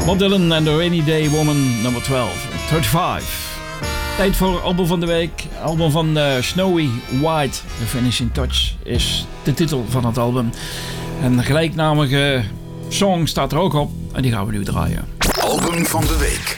Bob Dylan en The Rainy Day Woman nummer 12, 35. Tijd voor album van de week. Album van Snowy White. The Finishing Touch is de titel van het album. En de gelijknamige song staat er ook op. En die gaan we nu draaien. Album van de week.